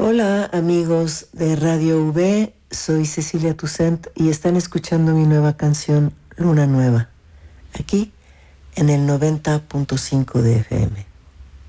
Hola amigos de Radio V, soy Cecilia Toussaint y están escuchando mi nueva canción Luna Nueva, aquí en el 90.5 de FM.